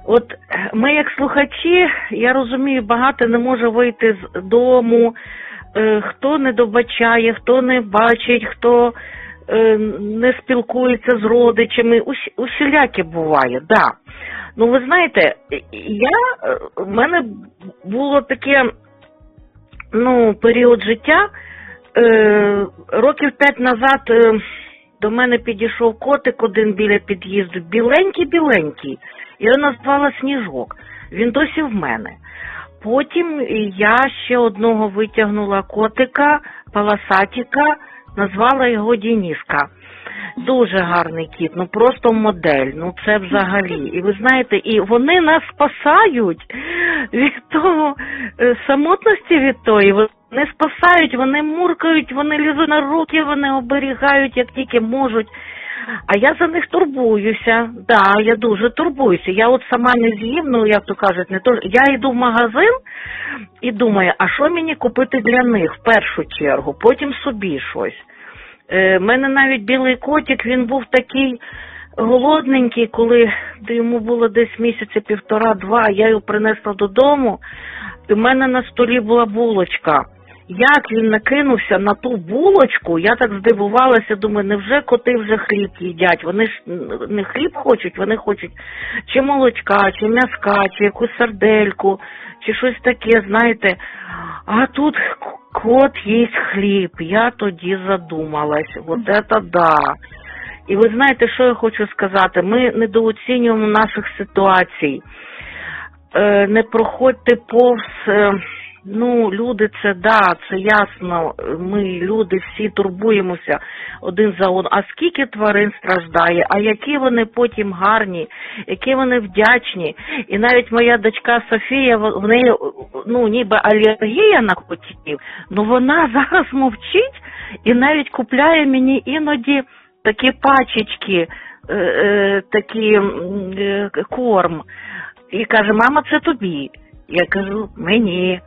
От ми як слухачі, я розумію, багато не може вийти з дому, хто не добачає, хто не бачить, хто не спілкується з родичами, усіляке буває, да. Ну, ви знаєте, в мене було таке, період життя, років 5 назад до мене підійшов котик один біля під'їзду, біленький, я назвала Сніжок, він досі в мене. Потім я ще одного витягнула котика, полосатика, назвала його Дениска. Дуже гарний кіт, просто модель, це взагалі. І ви знаєте, і вони нас спасають від того, самотності від тої, вони спасають, вони муркають, вони лізуть на руки, вони оберігають, як тільки можуть. А я за них турбуюся, да, я дуже турбуюся. Я от сама не з'їм, як то кажуть, я йду в магазин і думаю, а що мені купити для них в першу чергу, потім собі щось. У мене навіть білий котик, він був такий голодненький, коли йому було десь місяця 1,5-2, я його принесла додому, і в мене на столі була булочка. Як він накинувся на ту булочку, я так здивувалася, думаю, невже коти вже хліб їдять? Вони ж не хліб хочуть, вони хочуть чи молочка, чи м'яска, чи якусь сардельку, чи щось таке, знаєте. А тут кот їсть хліб. Я тоді задумалась. От це да. І ви знаєте, що я хочу сказати? Ми недооцінюємо наших ситуацій. Не проходьте повз... люди, це ясно, ми, люди, всі турбуємося один за одним. А скільки тварин страждає, а які вони потім гарні, які вони вдячні. І навіть моя дочка Софія, в неї, ніби алергія на котів, вона зараз мовчить і навіть купляє мені іноді такі пачечки, корм. І каже, мама, це тобі. Я кажу, мені.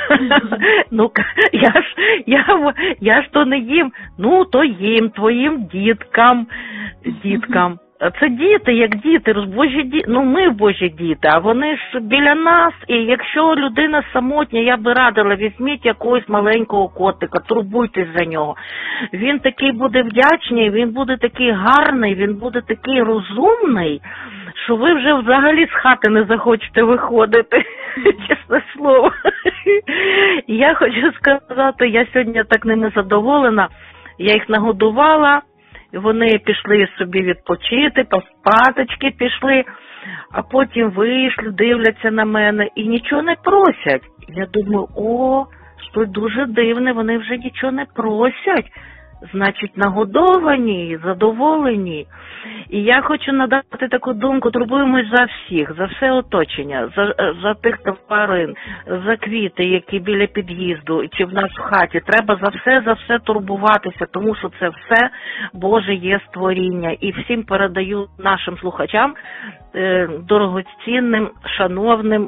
Я ж то не їм. То їм, твоїм діткам. Це діти, як діти, Божі діти. Ми Божі діти, а вони ж біля нас. І якщо людина самотня, я би радила, візьміть якогось маленького котика, турбуйтесь за нього. Він такий буде вдячний, він буде такий гарний, він буде такий розумний, що ви вже взагалі з хати не захочете виходити, чесне слово. Я хочу сказати, я сьогодні так ними задоволена, я їх нагодувала, вони пішли собі відпочити, поспаточки пішли, а потім вийшли, дивляться на мене і нічого не просять. Я думаю, що дуже дивне, вони вже нічого не просять. Значить, нагодовані, задоволені. І я хочу надати таку думку, турбуємось за всіх, за все оточення, за тих тварин, за квіти, які біля під'їзду, чи в нас в хаті. Треба за все турбуватися, тому що це все Боже є створіння. І всім передаю нашим слухачам, дорогоцінним, шановним,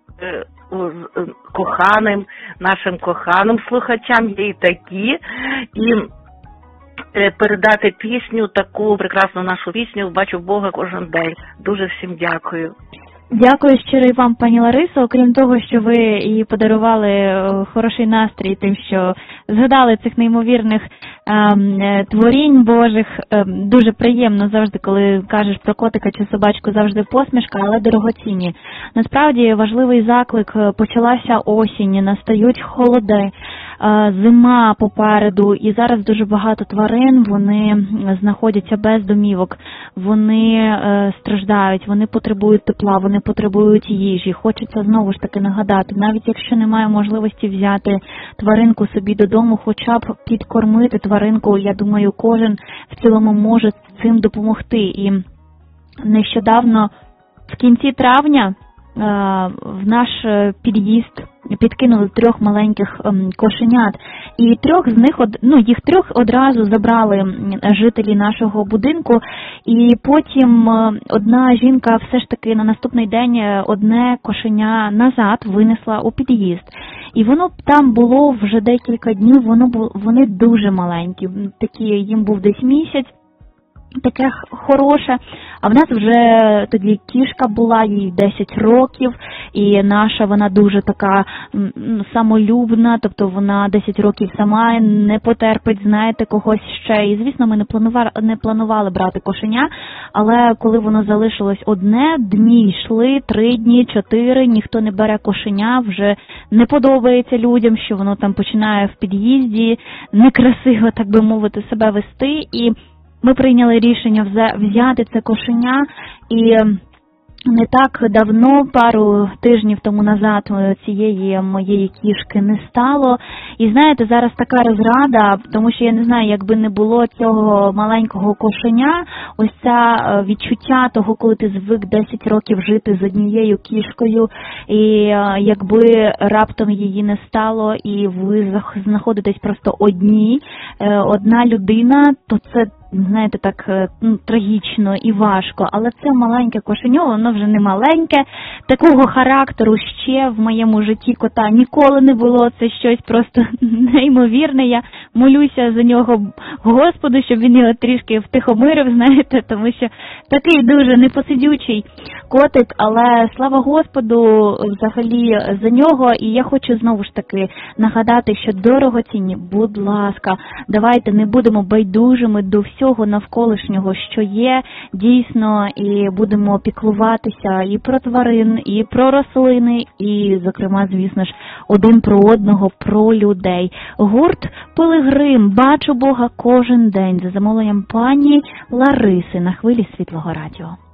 коханим, нашим коханим слухачам, є і такі, і передати пісню, таку прекрасну нашу пісню «Бачу Бога кожен день». Дуже всім дякую. Дякую щиро і вам, пані Ларисо. Окрім того, що ви і подарували хороший настрій тим, що згадали цих неймовірних творінь Божих. Дуже приємно завжди, коли кажеш про котика чи собачку, завжди посмішка, але дорогоцінні. Насправді важливий заклик. Почалася осінь, настають холоди, зима попереду, і зараз дуже багато тварин, вони знаходяться без домівок, вони страждають, вони потребують тепла, вони потребують їжі. Хочеться знову ж таки нагадати, навіть якщо немає можливості взяти тваринку собі додому, хоча б підкормити тваринку, я думаю, кожен в цілому може цим допомогти. І нещодавно, в кінці травня, в наш під'їзд підкинули 3 маленьких кошенят, і їх 3 одразу забрали жителі нашого будинку, і потім одна жінка все ж таки на наступний день одне кошеня назад винесла у під'їзд. І воно там було вже декілька днів, вони дуже маленькі, такі, їм був десь місяць. таке хороше. А в нас вже тоді кішка була, їй 10 років, і наша вона дуже така самолюбна, тобто вона 10 років сама не потерпить, знаєте, когось ще. І, звісно, ми не планували брати кошеня, але коли воно залишилось одне, дні йшли, 3 дні, 4, ніхто не бере кошеня, вже не подобається людям, що воно там починає в під'їзді некрасиво, так би мовити, себе вести, і ми прийняли рішення взяти це кошеня, і не так давно, пару тижнів тому назад, цієї моєї кішки не стало. І знаєте, зараз така розрада, тому що я не знаю, якби не було цього маленького кошеня, ось це відчуття того, коли ти звик 10 років жити з однією кішкою, і якби раптом її не стало, і ви знаходитесь просто одна людина, то це, знаєте, так трагічно і важко. Але це маленьке кошеньо, воно вже не маленьке. Такого характеру ще в моєму житті кота ніколи не було. Це щось просто неймовірне. Я молюся за нього Господу, щоб він його трішки втихомирив, знаєте, тому що такий дуже непосидючий котик, але слава Господу взагалі за нього. І я хочу знову ж таки нагадати, що дорогоцінні, будь ласка, давайте не будемо байдужими до всього навколишнього, що є, дійсно, і будемо піклуватися і про тварин, і про рослини, і, зокрема, звісно ж, один про одного, про людей. Гурт «Пилигрим», «Бачу Бога кожен день» за замовленням пані Лариси на хвилі Світлого радіо.